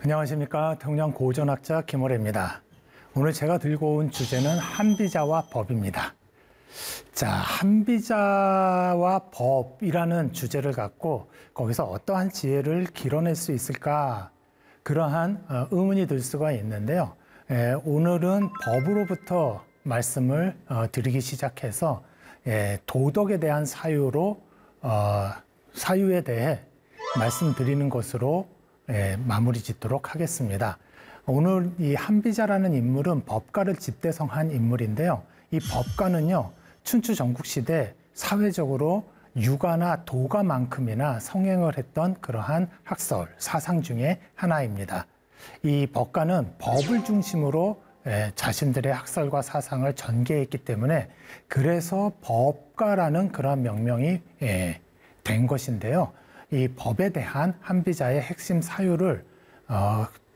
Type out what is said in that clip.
안녕하십니까. 통영 고전학자 김호래입니다. 오늘 제가 들고 온 주제는 한비자와 법입니다. 자, 한비자와 법이라는 주제를 갖고 거기서 어떠한 지혜를 길어낼 수 있을까? 그러한 의문이 들 수가 있는데요. 오늘은 법으로부터 말씀을 드리기 시작해서 도덕에 대한 사유에 대해 말씀드리는 것으로 마무리 짓도록 하겠습니다. 오늘 이 한비자라는 인물은 법가를 집대성한 인물인데요. 이 법가는요, 춘추 전국시대 사회적으로 유가나 도가만큼이나 성행을 했던 그러한 학설, 사상 중에 하나입니다. 이 법가는 법을 중심으로 자신들의 학설과 사상을 전개했기 때문에 그래서 법가라는 그런 명명이 된 것인데요. 이 법에 대한 한비자의 핵심 사유를